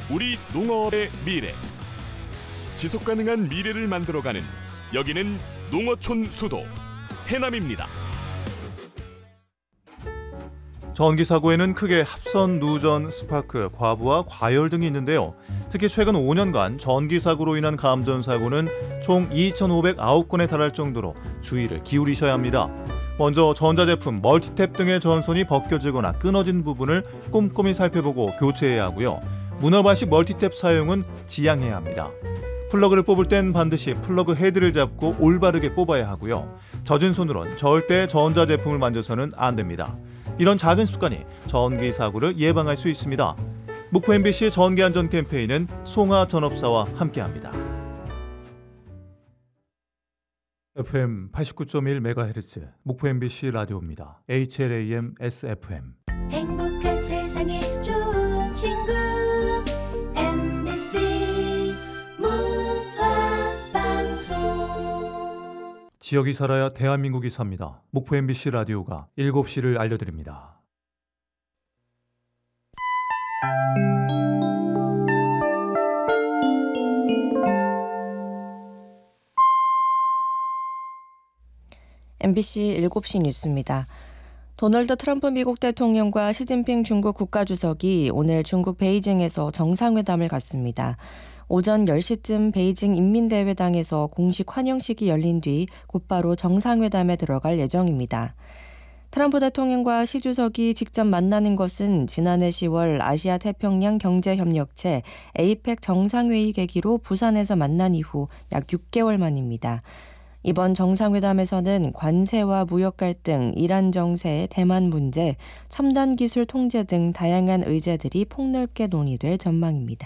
우리 농어의 미래. 지속가능한 미래를 만들어가는 여기는 농어촌 수도 해남입니다. 전기 사고에는 크게 합선, 누전, 스파크, 과부하, 과열 등이 있는데요. 특히 최근 5년간 전기 사고로 인한 감전 사고는 총 2,509건에 달할 정도로 주의를 기울이셔야 합니다. 먼저 전자제품, 멀티탭 등의 전선이 벗겨지거나 끊어진 부분을 꼼꼼히 살펴보고 교체해야 하고요. 문어발식 멀티탭 사용은 지양해야 합니다. 플러그를 뽑을 땐 반드시 플러그 헤드를 잡고 올바르게 뽑아야 하고요. 젖은 손으론 절대 전자제품을 만져서는 안 됩니다. 이런 작은 습관이 전기 사고를 예방할 수 있습니다. 목포 MBC 전기안전 캠페인은 송하 전업사와 함께합니다. FM 89.1MHz 목포 MBC 라디오입니다. HLAM SFM. 행복한 세상에 좋은 친구 MBC 문화방송. 지역이 살아야 대한민국이 삽니다. 목포 MBC 라디오가 7시를 알려드립니다. MBC 7시 뉴스입니다. 도널드 트럼프 미국 대통령과 시진핑 중국 국가주석이 오늘 중국 베이징에서 정상회담을 갖습니다. 오전 10시쯤 베이징 인민대회당에서 공식 환영식이 열린 뒤 곧바로 정상회담에 들어갈 예정입니다. 트럼프 대통령과 시 주석이 직접 만나는 것은 지난해 10월 아시아 태평양 경제협력체 APEC 정상회의 계기로 부산에서 만난 이후 약 6개월 만입니다. 이번 정상회담에서는 관세와 무역 갈등, 이란 정세, 대만 문제, 첨단 기술 통제 등 다양한 의제들이 폭넓게 논의될 전망입니다.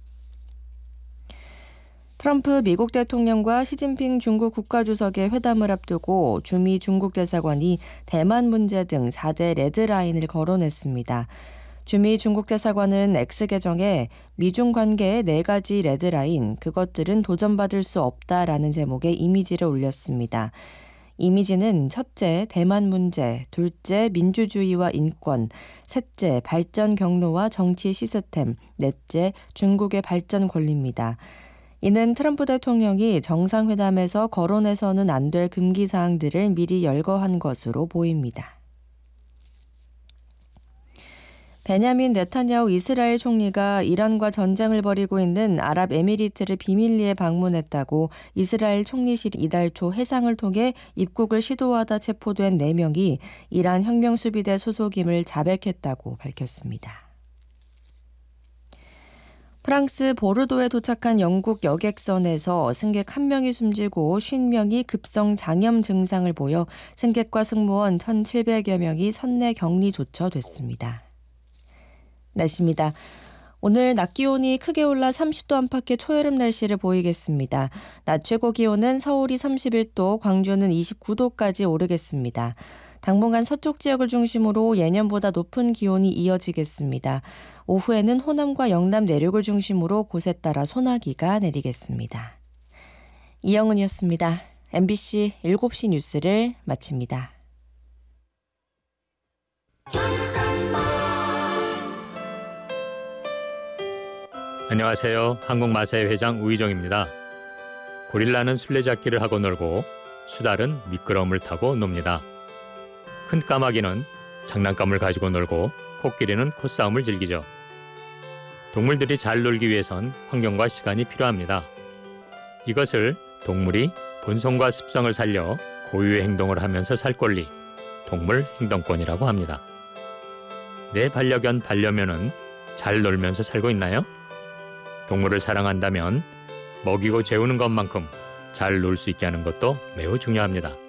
트럼프 미국 대통령과 시진핑 중국 국가주석의 회담을 앞두고 주미 중국 대사관이 대만 문제 등 4대 레드라인을 거론했습니다. 주미 중국 대사관은 X계정에 미중 관계의 4가지 레드라인, 그것들은 도전받을 수 없다라는 제목의 이미지를 올렸습니다. 이미지는 첫째, 대만 문제, 둘째, 민주주의와 인권, 셋째, 발전 경로와 정치 시스템, 넷째, 중국의 발전 권리입니다. 이는 트럼프 대통령이 정상회담에서 거론해서는 안 될 금기 사항들을 미리 열거한 것으로 보입니다. 베냐민 네타냐후 이스라엘 총리가 이란과 전쟁을 벌이고 있는 아랍에미리트를 비밀리에 방문했다고 이스라엘 총리실이 이달 초 해상을 통해 입국을 시도하다 체포된 4명이 이란 혁명수비대 소속임을 자백했다고 밝혔습니다. 프랑스 보르도에 도착한 영국 여객선에서 승객 1명이 숨지고 50명이 급성 장염 증상을 보여 승객과 승무원 1,700여 명이 선내 격리 조처됐습니다. 날씨입니다. 오늘 낮 기온이 크게 올라 30도 안팎의 초여름 날씨를 보이겠습니다. 낮 최고 기온은 서울이 31도, 광주는 29도까지 오르겠습니다. 당분간 서쪽 지역을 중심으로 예년보다 높은 기온이 이어지겠습니다. 오후에는 호남과 영남 내륙을 중심으로 곳에 따라 소나기가 내리겠습니다. 이영은이었습니다. MBC 7시 뉴스를 마칩니다. 안녕하세요. 한국마사회 회장 우희정입니다. 고릴라는 술래잡기를 하고 놀고 수달은 미끄러움을 타고 놉니다. 큰 까마귀는 장난감을 가지고 놀고 코끼리는 코싸움을 즐기죠. 동물들이 잘 놀기 위해선 환경과 시간이 필요합니다. 이것을 동물이 본성과 습성을 살려 고유의 행동을 하면서 살 권리, 동물 행동권이라고 합니다. 내 반려견 반려묘는 잘 놀면서 살고 있나요? 동물을 사랑한다면 먹이고 재우는 것만큼 잘 놀 수 있게 하는 것도 매우 중요합니다.